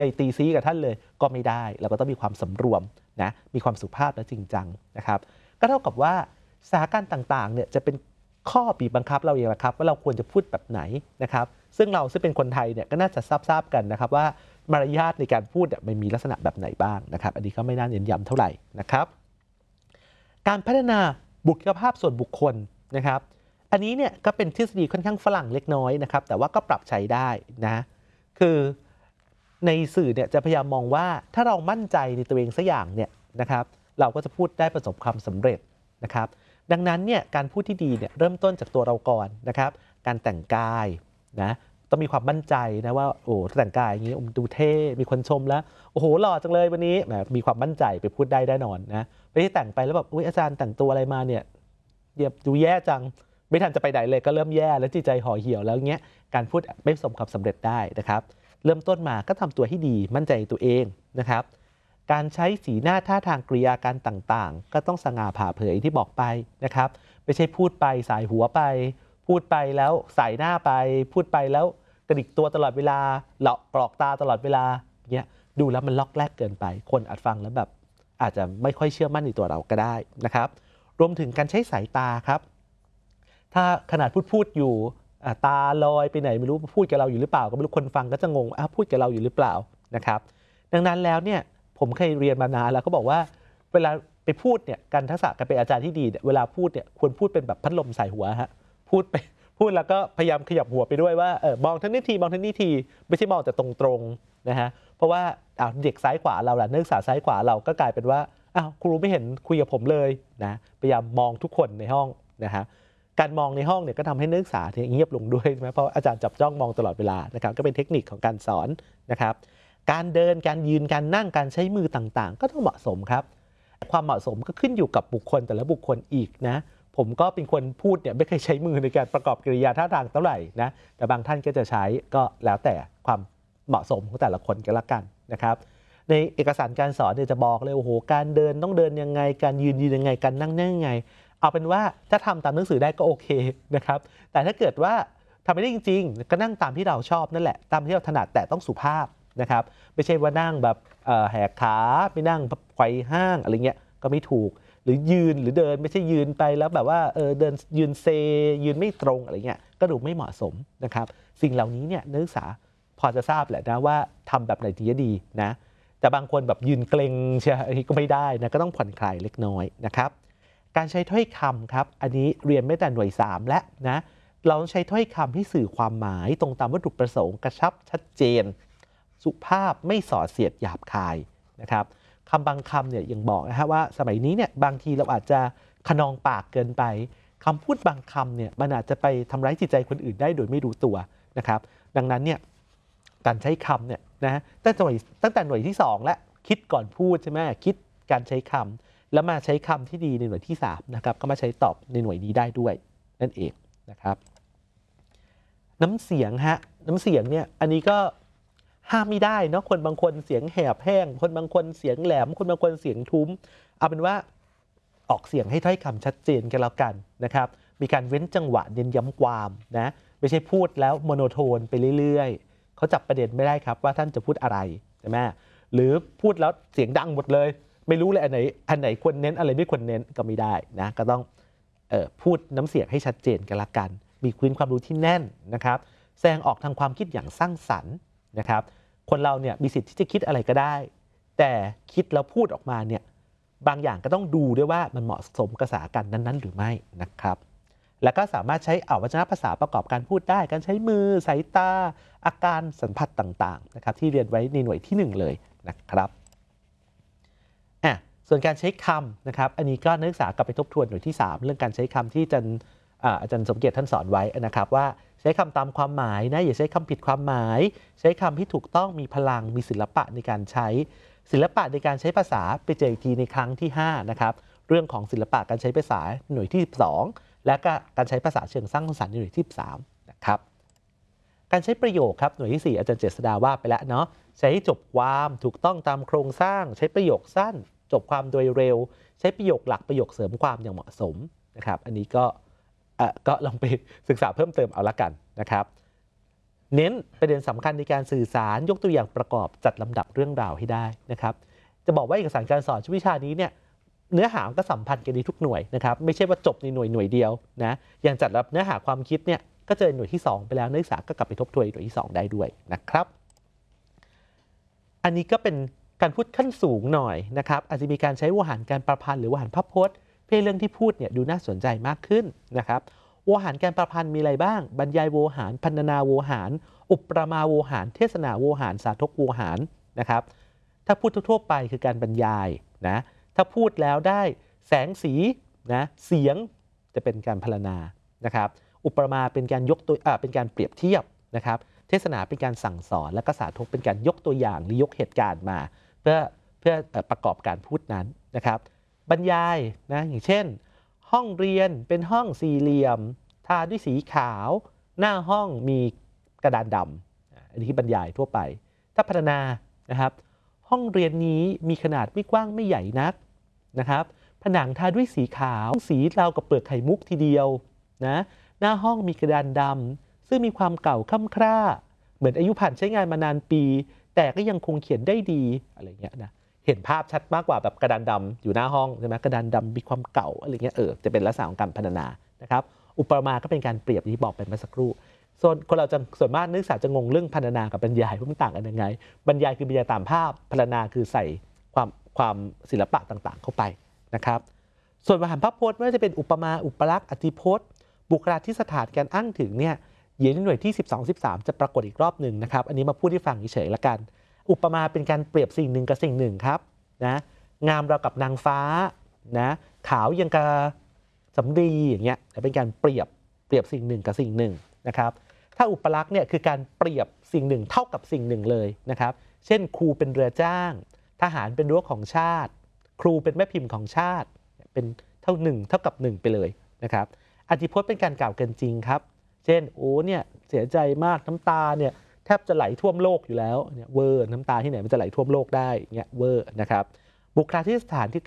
ตีซีกับท่านเลยก็ไม่ได้เราก็ต้องมีความสำรวมนะมีความสุภาพและจริงจังนะครับก็เท่ากับว่าสถานการณ์ต่างๆเนี่ยจะเป็นข้อบีบบังคับเราเองแหละครับว่าเราควรจะพูดแบบไหนนะครับซึ่งเป็นคนไทยเนี่ยก็น่าจะทราบกันนะครับว่ามารยาทในการพูดมันมีลักษณะแบบไหนบ้างนะครับอันนี้ก็ไม่น่าเน้นย้ำเท่าไหร่นะครับการพัฒนาบุคลิกภาพส่วนบุคคลนะครับอันนี้เนี่ยก็เป็นทฤษฎีค่อนข้างฝรั่งเล็กน้อยนะครับแต่ว่าก็ปรับใช้ได้นะคือในสื่อเนี่ยจะพยายามมองว่าถ้าเรามั่นใจในตัวเองสักอย่างเนี่ยนะครับเราก็จะพูดได้ประสบความสำเร็จนะครับดังนั้นเนี่ยการพูดที่ดีเนี่ยเริ่มต้นจากตัวเราก่อนนะครับการแต่งกายนะต้องมีความมั่นใจนะว่าโอ้แต่งกายอย่างนี้ดูเท่มีคนชมแล้วโอ้โหหล่อจังเลยวันนี้มีความมั่นใจไปพูดได้แน่นอนนะไม่ได้แต่งไปแล้วแบบอุ๊ยอาจารย์แต่งตัวอะไรมาเนี่ยดูแย่จังไม่ทันจะไปไหนเลยก็เริ่มแย่แล้วจิตใจห่อเหี่ยวแล้วเงี้ยการพูดไม่ประสบความสำเร็จได้นะครับเริ่มต้นมาก็ทำตัวให้ดีมั่นใจในตัวเองนะครับการใช้สีหน้าท่าทางกริยาการต่างๆก็ต้องสง่าผ่าเผยที่บอกไปนะครับไม่ใช่พูดไปสายหัวไปพูดไปแล้วใส่หน้าไปพูดไปแล้วกระดิกตัวตลอดเวลาหลอกกรอกตาตลอดเวลาเงี้ยดูแล้วมันล็อกแรกเกินไปคนอาจฟังแล้วแบบอาจจะไม่ค่อยเชื่อมั่นในตัวเราก็ได้นะครับรวมถึงการใช้สายตาครับถ้าขนาดพูดอยู่ตาลอยไปไหนไม่รู้พูดกับเราอยู่หรือเปล่าก็ไม่รู้คนฟังก็จะงงพูดกับเราอยู่หรือเปล่านะครับดังนั้นแล้วเนี่ยผมเคยเรียนมานานแล้วก็บอกว่าเวลาไปพูดเนี่ยการทักษะการเป็นอาจารย์ที่ดีเนี่ยเวลาพูดเนี่ยควรพูดเป็นแบบพัดลมใส่หัวฮะพูดแล้วก็พยายามขยับหัวไปด้วยว่ามองทั้งนี้ทีมองทั้งนี้ทีไม่ใช่มองแต่ตรงๆนะฮะเพราะว่าเด็กซ้ายขวาเราล่ะนักศึกษาซ้ายขวาเราก็กลายเป็นว่าครูไม่เห็นคุยกับผมเลยนะพยายามมองทุกคนในห้องนะฮะการมองในห้องเนี่ยก็ทำให้นักศึกษาเงียบลงด้วยใช่ไหมเพราะอาจารย์จับจ้องมองตลอดเวลานะครับก็เป็นเทคนิคของการสอนนะครับการเดินการยืนการนั่งการใช้มือต่างๆก็ต้องเหมาะสมครับความเหมาะสมก็ขึ้นอยู่กับบุคคลแต่ละบุคคลอีกนะผมก็เป็นคนพูดเนี่ยไม่เคยใช้มือในการประกอบกิริยาท่าทางเท่าไหร่นะแต่บางท่านก็จะใช้ก็แล้วแต่ความเหมาะสมของแต่ละคนก็แล้วกันนะครับในเอกสารการสอนเนี่ยจะบอกเลยโอ้โหการเดินต้องเดินยังไงการยืนยังไงการนั่งยังไงเอาเป็นว่าถ้าทำตามหนังสือได้ก็โอเคนะครับแต่ถ้าเกิดว่าทำไม่ได้จริงๆก็นั่งตามที่เราชอบนั่นแหละตามที่เราถนัดแต่ต้องสุภาพนะครับไม่ใช่ว่านั่งแบบแหกขาไม่นั่งไขว่ห้างอะไรเงี้ยก็ไม่ถูกหรือยืนหรือเดินไม่ใช่ยืนไปแล้วแบบว่าเดินยืนเซยืนไม่ตรงอะไรเงี้ยก็ดูไม่เหมาะสมนะครับสิ่งเหล่านี้เนี่ยนักศึกษาพอจะทราบแหละนะว่าทำแบบไหนถึงจะดีนะแต่บางคนแบบยืนเกรงใช่ก็ไม่ได้นะก็ต้องผ่อนคลายเล็กน้อยนะครับการใช้ถ้อยคำครับอันนี้เรียนไม่แต่หน่วย3และนะเราต้องใช้ถ้อยคำที่สื่อความหมายตรงตามวัตถุประสงค์กระชับชัดเจนสุภาพไม่ส่อเสียดหยาบคายนะครับคำบางคำเนี่ยยังบอกนะฮะว่าสมัยนี้เนี่ยบางทีเราอาจจะขนองปากเกินไปคำพูดบางคำเนี่ยมันอาจจะไปทำร้ายจิตใจคนอื่นได้โดยไม่รู้ตัวนะครับดังนั้นเนี่ยการใช้คำเนี่ยนะตั้งแต่หน่วยที่2และคิดก่อนพูดใช่ไหมคิดการใช้คำแล้วมาใช้คำที่ดีในหน่วยที่3นะครับก็มาใช้ตอบในหน่วยนี้ได้ด้วยนั่นเองนะครับน้ำเสียงฮะน้ำเสียงเนี่ยอันนี้ก็ห้ามไม่ได้เนาะคนบางคนเสียงแหบแห้งคนบางคนเสียงแหลมคนบางคนเสียงทุ้มเอาเป็นว่าออกเสียงให้ถ้อยคำชัดเจนกันแล้วกันนะครับมีการเว้นจังหวะเน้นย้ำความนะไม่ใช่พูดแล้วโมโนโทนไปเรื่อยๆเขาจับประเด็นไม่ได้ครับว่าท่านจะพูดอะไรใช่ไหมหรือพูดแล้วเสียงดังหมดเลยไม่รู้เลยอันไหนควรเน้นอะไรไม่ควรเน้นก็ไม่ได้นะก็ต้องพูดน้ำเสียงให้ชัดเจนกันละกันมีพื้นความรู้ที่แน่นนะครับแสดงออกทางความคิดอย่างสร้างสรรค์นะครับคนเราเนี่ยมีสิทธิ์ที่จะคิดอะไรก็ได้แต่คิดแล้วพูดออกมาเนี่ยบางอย่างก็ต้องดูด้วยว่ามันเหมาะสมกับสถานการณ์นั้นๆหรือไม่นะครับแล้วก็สามารถใช้วจนภาษาประกอบการพูดได้การใช้มือสายตาอาการสัมผัสต่างๆนะครับที่เรียนไว้ในหน่วยที่1เลยนะครับส่วนการใช้คำนะครับอันนี้ก็นักศึกษากลับไปทบทวนหน่วยที่3เรื่องการใช้คำที่อาจารย์สมเกียรติท่านสอนไว้นะครับว่าใช้คำตามความหมายนะอย่าใช้คำผิดความหมายใช้คำที่ถูกต้องมีพลังมีศิลปะในการใช้ศิลปะในการใช้ภาษาไปเจออีกทีในครั้งที่5นะครับเรื่องของศิลปะการใช้ภาษาหน่วยที่12และก็การใช้ภาษาเชิงสร้างสรรค์ในหน่วยที่13นะครับการใช้ประโยคครับหน่วยที่4อาจารย์เจษฎาว่าไปแล้วเนาะใช้จบความถูกต้องตามโครงสร้างใช้ประโยคสั้นจบความโดยเร็วใช้ประโยคหลักประโยคเสริมความอย่างเหมาะสมนะครับอันนี้ก็ลองไปศึกษาเพิ่มเติมเอาละกันนะครับเน้นประเด็นสำคัญในการสื่อสารยกตัวอย่างประกอบจัดลำดับเรื่องราวให้ได้นะครับจะบอกว่าเอกสารการสอนวิชานี้เนี่ยเนื้อหาก็สัมพันธ์กันในทุกหน่วยนะครับไม่ใช่ว่าจบในหน่วยเดียวนะอย่างจัดรับเนื้อหาความคิดเนี่ยก็เจอหน่วยที่ 2ไปแล้วนักศึกษาก็กลับไปทบทวนหน่วยที่ 2ได้ด้วยนะครับอันนี้ก็เป็นการพูดขั้นสูงหน่อยนะครับอาจจะมีการใช้วหารการประพันธ์หรือวหารพพจน์เพื่อเรื่องที่พูดเนี่ยดูน่าสนใจมากขึ้นนะครับวหารการประพันธ์มีอะไรบ้างบรรยายโวหารพรรณนาโวหารอุปมาโวหารเทศนาโวหารสาธกโวหารนะครับถ้าพูดทั่วไปคือการบรรยายนะถ้าพูดแล้วได้แสงสีนะเสียงจะเป็นการพรรณนานะครับอุปมาเป็นการยกตัวเป็นการเปรียบเทียบนะครับเทศนาเป็นการสั่งสอนและก็สาธกเป็นการยกตัวอย่างหรือยกเหตุการณ์มาเพื่อประกอบการพูดนั้นนะครับบรรยายนะอย่างเช่นห้องเรียนเป็นห้องสี่เหลี่ยมทาด้วยสีขาวหน้าห้องมีกระดานดำอันนี้คือบรรยายทั่วไปถ้าพรรณนานะครับห้องเรียนนี้มีขนาดไม่กว้างไม่ใหญ่นักนะครับผนังทาด้วยสีขาวสีราวกับเปลือกไข่มุกทีเดียวนะหน้าห้องมีกระดานดำซึ่งมีความเก่าค่ำคร่าเหมือนอายุผ่านใช้งานมานานปีแต่ก็ยังคงเขียนได้ดีอะไรเงี้ยนะเห็นภาพชัดมากกว่าแบบกระดานดำอยู่หน้าห้องใช่ไหมกระดานดำมีความเก่าอะไรเงี้ยจะเป็นลักษณะของการพรรณนานะครับอุปมาก็เป็นการเปรียบที่บอกไปเมื่อสักครู่ส่วนคนเราจะส่วนมากนักศึกษาจะงงเรื่องพรรณนากับบรรยายว่ามันต่างกันยังไงบรรยายคือบรรยายตามภาพพรรณนาคือใส่ความศิลปะต่างๆเข้าไปนะครับส่วนวหารพพจน์ไม่ว่าจะเป็นอุปมาอุปลักษณ์อธิพจน์บุคลาธิสถานการอ้างถึงเนี่ยเดี๋ยวในหน่วยที่ 12-13 จะปรากฏอีกรอบหนึ่งนะครับอันนี้มาพูดให้ฟังเฉยๆละกันอุปมาเป็นการเปรียบสิ่งหนึ่งกับสิ่งหนึ่งครับนะงามเรากับนางฟ้านะขาวยังกับสำลีอย่างเงี้ยเป็นการเปรียบสิ่งหนึ่งกับสิ่งหนึ่งนะครับถ้าอุปลักษณ์เนี่ยคือการเปรียบสิ่งหนึ่งเท่ากับสิ่งหนึ่งเลยนะครับเช่นครูเป็นเรือจ้างทหารเป็นรั้วของชาติครูเป็นแม่พิมพ์ของชาติเป็นเท่ากับหนึ่งไปเลยนะครับอธิพจน์เป็นการกล่าวเกินจริงครับเช่นโอ้เนี่ยเสียใจมากน้ำตาเนี่ยแทบจะไหลท่วมโลกอยู่แล้วเนี่ยเวอร์น้ำตาที่ไหนมันจะไหลท่วมโลกได้เงี้ยเวอร์นะครับบุคลาธิสถานคือ